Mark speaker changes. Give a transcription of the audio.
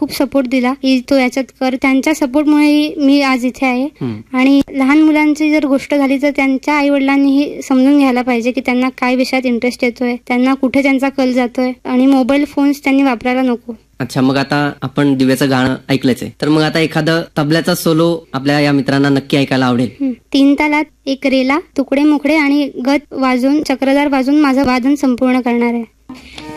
Speaker 1: खूप सपोर्ट दिला की तो याच्यात कर. त्यांच्या सपोर्टमुळे मी आज इथे आहे. आणि लहान मुलांची जर गोष्ट झाली तर त्यांच्या आई वडिलांनीही समजून घ्यायला पाहिजे की त्यांना काय विषयात इंटरेस्ट येतोय, त्यांना कुठे त्यांचा कल जातोय आणि मोबाईल फोन्स त्यांनी वापरायला नको.
Speaker 2: अच्छा, मग आता आपण दिव्याचं गाणं ऐकलंच आहे, तर मग आता एखादं तबल्याचा सोलो आपल्या या मित्रांना नक्की ऐकायला आवडेल.
Speaker 1: 3 तालात एक रेला, तुकडे मुकडे आणि गत वाजून चक्रधार वाजून माझं वादन संपूर्ण करणार आहे.